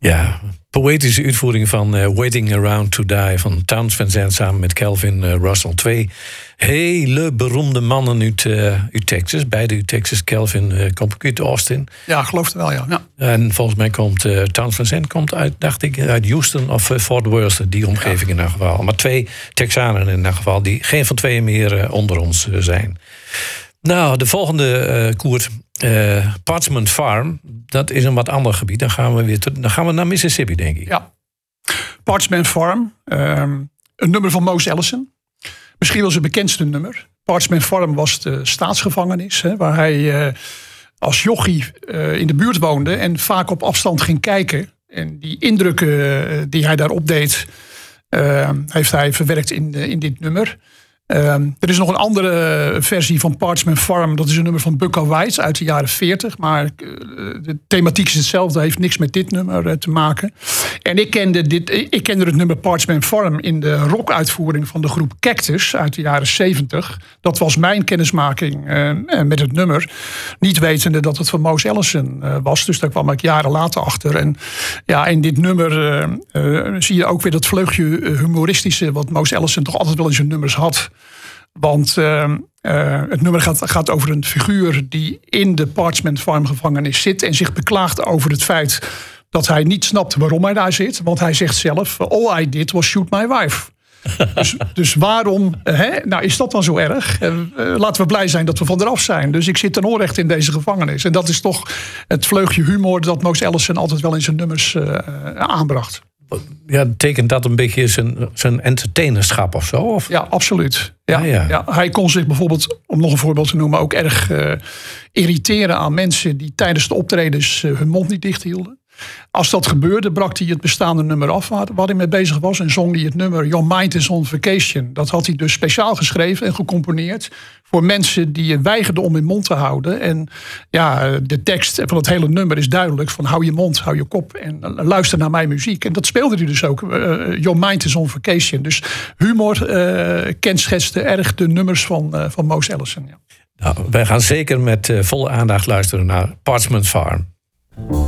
Ja, poëtische uitvoering van Waiting Around to Die van Townes Van Zandt samen met Calvin Russell. 2 hele beroemde mannen uit Texas. Beide uit Texas. Calvin komt uit Austin. Ja, geloof het wel, ja. En volgens mij komt Townes Van Zandt uit, dacht ik, uit Houston of Fort Worth, die omgeving in ieder geval. Maar 2 Texanen in ieder geval, die geen van tweeën meer onder ons zijn. Nou, de volgende koers, Parchment Farm, dat is een wat ander gebied. Dan gaan we naar Mississippi, denk ik. Ja, Parchment Farm, een nummer van Mose Allison. Misschien wel zijn bekendste nummer. Parchment Farm was de staatsgevangenis, waar hij als jochie in de buurt woonde en vaak op afstand ging kijken. En die indrukken die hij daar opdeed, heeft hij verwerkt in dit nummer. Er is nog een andere versie van Parchment Farm. Dat is een nummer van Bukka White uit de jaren 40. Maar de thematiek is hetzelfde. Heeft niks met dit nummer te maken. En ik kende het nummer Parchment Farm in de rockuitvoering van de groep Cactus uit de jaren 70. Dat was mijn kennismaking met het nummer. Niet wetende dat het van Mose Allison was. Dus daar kwam ik jaren later achter. En ja, in dit nummer zie je ook weer dat vleugje humoristische wat Mose Allison toch altijd wel in zijn nummers had. Want het nummer gaat over een figuur die in de Parchment Farm gevangenis zit en zich beklaagt over het feit dat hij niet snapt waarom hij daar zit. Want hij zegt zelf, all I did was shoot my wife. Dus waarom is dat dan zo erg? Laten we blij zijn dat we van eraf zijn. Dus ik zit ten onrechte in deze gevangenis. En dat is toch het vleugje humor dat Mose Allison altijd wel in zijn nummers aanbracht. Ja, tekent dat een beetje zijn entertainerschap of zo? Of? Ja, absoluut. Ja. Hij kon zich bijvoorbeeld, om nog een voorbeeld te noemen, ook erg irriteren aan mensen die tijdens de optredens hun mond niet dicht hielden. Als dat gebeurde, brak hij het bestaande nummer af waar hij mee bezig was en zong hij het nummer Your Mind is on Vacation. Dat had hij dus speciaal geschreven en gecomponeerd voor mensen die weigerden om hun mond te houden. En ja, de tekst van het hele nummer is duidelijk van hou je mond, hou je kop en luister naar mijn muziek. En dat speelde hij dus ook. Your Mind is on Vacation. Dus humor kenschetste erg de nummers van Mose Allison. Ja. Nou, wij gaan zeker met volle aandacht luisteren naar Parchment Farm.